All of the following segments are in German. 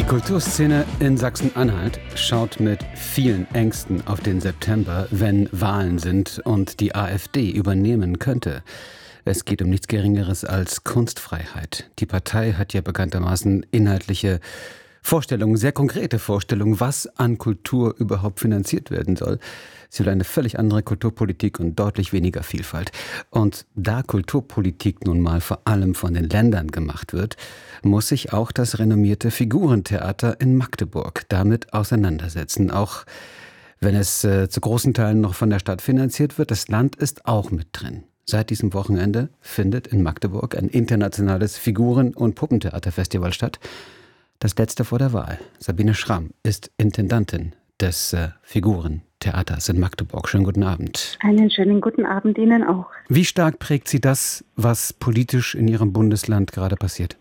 Kulturszene in Sachsen-Anhalt schaut mit vielen Ängsten auf den September, wenn Wahlen sind und die AfD übernehmen könnte. Es geht um nichts Geringeres als Kunstfreiheit. Die Partei hat ja bekanntermaßen inhaltliche Vorstellungen, sehr konkrete Vorstellungen, was an Kultur überhaupt finanziert werden soll. Sie will eine völlig andere Kulturpolitik und deutlich weniger Vielfalt. Und da Kulturpolitik nun mal vor allem von den Ländern gemacht wird, muss sich auch das renommierte Figurentheater in Magdeburg damit auseinandersetzen. Auch wenn es zu großen Teilen noch von der Stadt finanziert wird, das Land ist auch mit drin. Seit diesem Wochenende findet in Magdeburg ein internationales Figuren- und Puppentheaterfestival statt. Das letzte vor der Wahl. Sabine Schramm ist Intendantin des Figurentheaters in Magdeburg. Schönen guten Abend. Einen schönen guten Abend Ihnen auch. Wie stark prägt Sie das, was politisch in Ihrem Bundesland gerade passiert?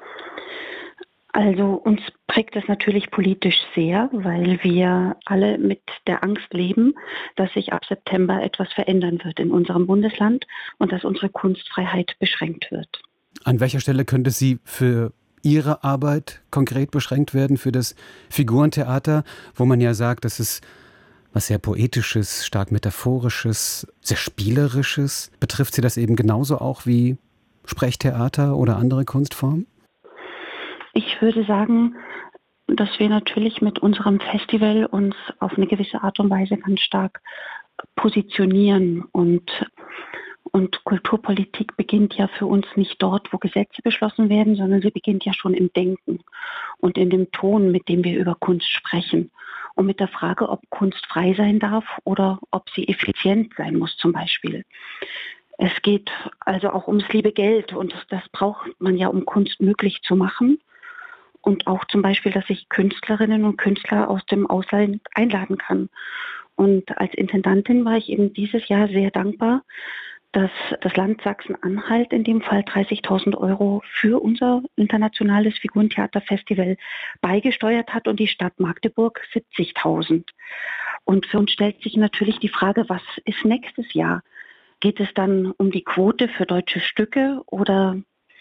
Also uns prägt es natürlich politisch sehr, weil wir alle mit der Angst leben, dass sich ab September etwas verändern wird in unserem Bundesland und dass unsere Kunstfreiheit beschränkt wird. An welcher Stelle könnte sie für Ihre Arbeit konkret beschränkt werden, für das Figurentheater, wo man ja sagt, das ist was sehr Poetisches, stark Metaphorisches, sehr Spielerisches? Betrifft Sie das eben genauso auch wie Sprechtheater oder andere Kunstformen? Ich würde sagen, dass wir natürlich mit unserem Festival uns auf eine gewisse Art und Weise ganz stark positionieren und Kulturpolitik beginnt ja für uns nicht dort, wo Gesetze beschlossen werden, sondern sie beginnt ja schon im Denken und in dem Ton, mit dem wir über Kunst sprechen. Und mit der Frage, ob Kunst frei sein darf oder ob sie effizient sein muss zum Beispiel. Es geht also auch ums liebe Geld und das braucht man ja, um Kunst möglich zu machen. Und auch zum Beispiel, dass ich Künstlerinnen und Künstler aus dem Ausland einladen kann. Und als Intendantin war ich eben dieses Jahr sehr dankbar, dass das Land Sachsen-Anhalt in dem Fall 30.000 € für unser internationales Figurentheaterfestival beigesteuert hat und die Stadt Magdeburg 70.000. Und für uns stellt sich natürlich die Frage, was ist nächstes Jahr? Geht es dann um die Quote für deutsche Stücke oder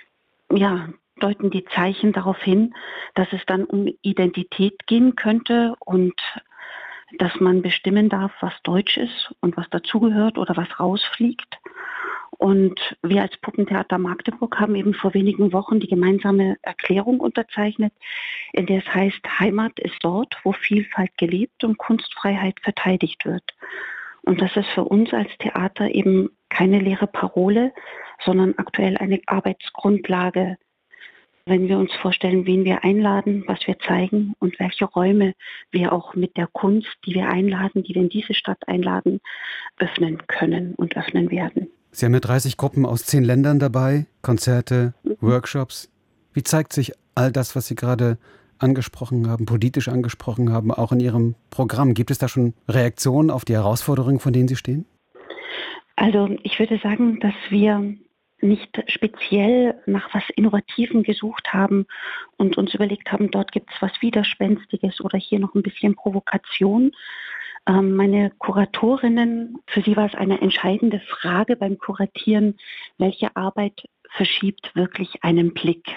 deuten die Zeichen darauf hin, dass es dann um Identität gehen könnte und dass man bestimmen darf, was deutsch ist und was dazugehört oder was rausfliegt. Und wir als Puppentheater Magdeburg haben eben vor wenigen Wochen die gemeinsame Erklärung unterzeichnet, in der es heißt, Heimat ist dort, wo Vielfalt gelebt und Kunstfreiheit verteidigt wird. Und das ist für uns als Theater eben keine leere Parole, sondern aktuell eine Arbeitsgrundlage, wenn wir uns vorstellen, wen wir einladen, was wir zeigen und welche Räume wir auch mit der Kunst, die wir einladen, die wir in diese Stadt einladen, öffnen können und öffnen werden. Sie haben ja 30 Gruppen aus 10 Ländern dabei, Konzerte, Workshops. Wie zeigt sich all das, was Sie gerade angesprochen haben, politisch angesprochen haben, auch in Ihrem Programm? Gibt es da schon Reaktionen auf die Herausforderungen, vor denen Sie stehen? Also ich würde sagen, dass wir nicht speziell nach was Innovativem gesucht haben und uns überlegt haben, dort gibt es was Widerspenstiges oder hier noch ein bisschen Provokation. Meine Kuratorinnen, für sie war es eine entscheidende Frage beim Kuratieren, welche Arbeit verschiebt wirklich einen Blick.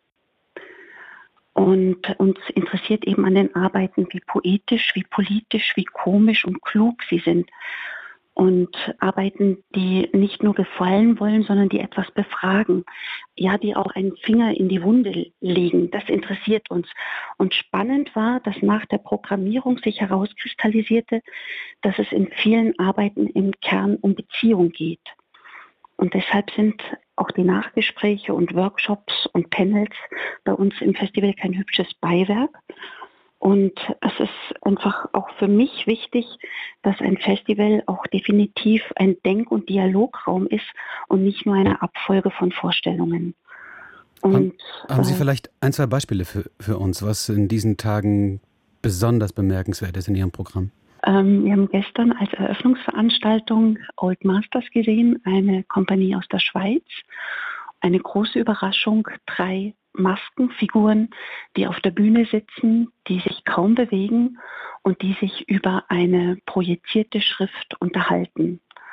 Und uns interessiert eben an den Arbeiten, wie poetisch, wie politisch, wie komisch und klug sie sind. Und Arbeiten, die nicht nur gefallen wollen, sondern die etwas befragen. Ja, die auch einen Finger in die Wunde legen. Das interessiert uns. Und spannend war, dass nach der Programmierung sich herauskristallisierte, dass es in vielen Arbeiten im Kern um Beziehung geht. Und deshalb sind auch die Nachgespräche und Workshops und Panels bei uns im Festival kein hübsches Beiwerk. Und es ist einfach auch für mich wichtig, dass ein Festival auch definitiv ein Denk- und Dialograum ist und nicht nur eine Abfolge von Vorstellungen. Und haben Sie vielleicht 1, 2 Beispiele für uns, was in diesen Tagen besonders bemerkenswert ist in Ihrem Programm? Wir haben gestern als Eröffnungsveranstaltung Old Masters gesehen, eine Kompanie aus der Schweiz. Eine große Überraschung, 3 Maskenfiguren, die auf der Bühne sitzen, die sich kaum bewegen und die sich über eine projizierte Schrift unterhalten.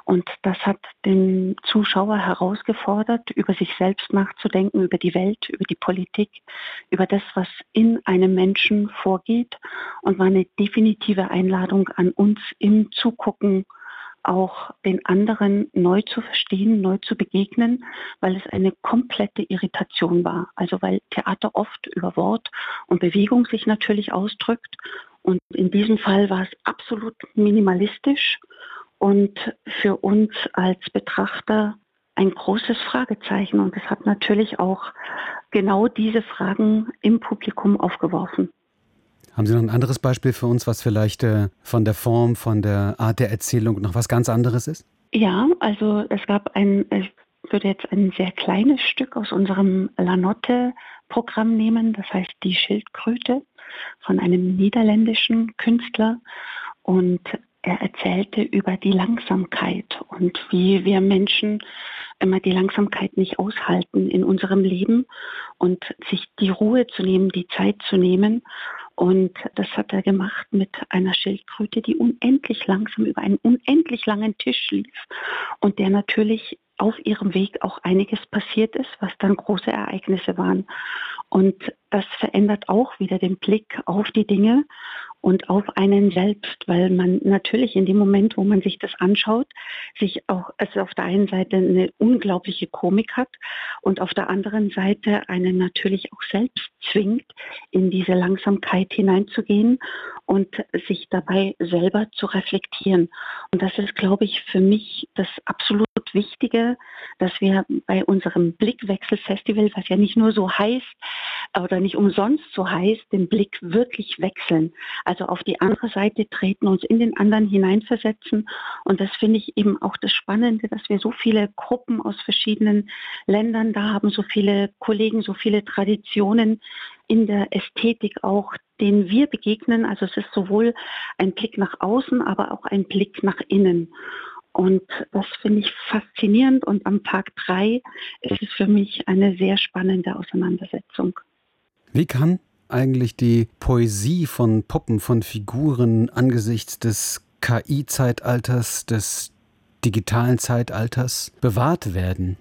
Und das hat den Zuschauer herausgefordert, über sich selbst nachzudenken, über die Welt, über die Politik, über das, was in einem Menschen vorgeht, und war eine definitive Einladung an uns im Zugucken, auch den anderen neu zu verstehen, neu zu begegnen, weil es eine komplette Irritation war. Also weil Theater oft über Wort und Bewegung sich natürlich ausdrückt. Und in diesem Fall war es absolut minimalistisch und für uns als Betrachter ein großes Fragezeichen. Und es hat natürlich auch genau diese Fragen im Publikum aufgeworfen. Haben Sie noch ein anderes Beispiel für uns, was vielleicht von der Form, von der Art der Erzählung noch was ganz anderes ist? Ja, also es gab ich würde jetzt ein sehr kleines Stück aus unserem Lanotte-Programm nehmen, das heißt Die Schildkröte von einem niederländischen Künstler. Und er erzählte über die Langsamkeit und wie wir Menschen immer die Langsamkeit nicht aushalten in unserem Leben und sich die Ruhe zu nehmen, die Zeit zu nehmen. Und das hat er gemacht mit einer Schildkröte, die unendlich langsam über einen unendlich langen Tisch lief und der natürlich auf ihrem Weg auch einiges passiert ist, was dann große Ereignisse waren. Und das verändert auch wieder den Blick auf die Dinge und auf einen selbst, weil man natürlich in dem Moment, wo man sich das anschaut, sich auch, also auf der einen Seite eine unglaubliche Komik hat und auf der anderen Seite einen natürlich auch selbst zwingt, in diese Langsamkeit hineinzugehen und sich dabei selber zu reflektieren. Und das ist, glaube ich, für mich das absolut Wichtige, dass wir bei unserem Blickwechselfestival, was ja nicht nur so heißt oder nicht umsonst so heißt, den Blick wirklich wechseln. Also auf die andere Seite treten, uns in den anderen hineinversetzen. Und das finde ich eben auch das Spannende, dass wir so viele Gruppen aus verschiedenen Ländern da haben, so viele Kollegen, so viele Traditionen in der Ästhetik auch, denen wir begegnen. Also es ist sowohl ein Blick nach außen, aber auch ein Blick nach innen. Und das finde ich faszinierend und am Tag 3 ist es für mich eine sehr spannende Auseinandersetzung. Wie kann eigentlich die Poesie von Puppen, von Figuren angesichts des KI-Zeitalters, des digitalen Zeitalters bewahrt werden?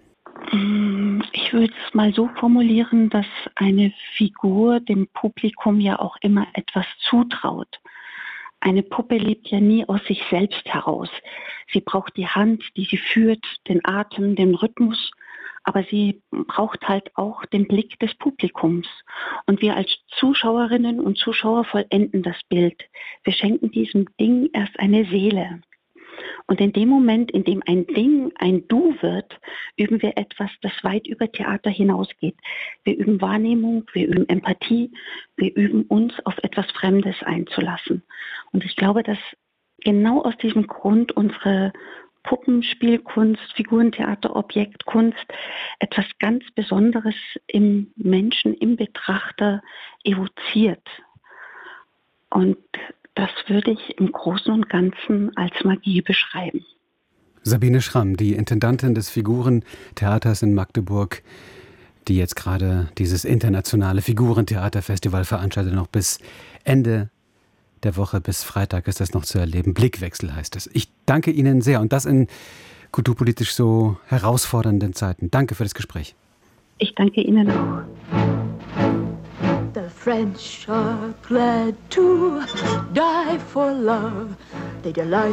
Ich würde es mal so formulieren, dass eine Figur dem Publikum ja auch immer etwas zutraut. Eine Puppe lebt ja nie aus sich selbst heraus. Sie braucht die Hand, die sie führt, den Atem, den Rhythmus, aber sie braucht halt auch den Blick des Publikums. Und wir als Zuschauerinnen und Zuschauer vollenden das Bild. Wir schenken diesem Ding erst eine Seele. Und in dem Moment, in dem ein Ding ein Du wird, üben wir etwas, das weit über Theater hinausgeht. Wir üben Wahrnehmung, wir üben Empathie, wir üben uns auf etwas Fremdes einzulassen. Und ich glaube, dass genau aus diesem Grund unsere Puppenspielkunst, Figurentheater, Objektkunst etwas ganz Besonderes im Menschen, im Betrachter evoziert. Und das würde ich im Großen und Ganzen als Magie beschreiben. Sabine Schramm, die Intendantin des Figurentheaters in Magdeburg, die jetzt gerade dieses internationale Figurentheaterfestival veranstaltet, noch bis Ende der Woche, bis Freitag ist das noch zu erleben. Blickwechsel heißt es. Ich danke Ihnen sehr und das in kulturpolitisch so herausfordernden Zeiten. Danke für das Gespräch. Ich danke Ihnen auch. The French are glad to die for love. They delight